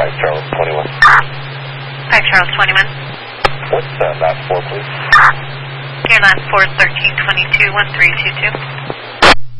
5 Charles 21. 5 Charles 21. What's the last four, please? Your last 4 is 1322 1322.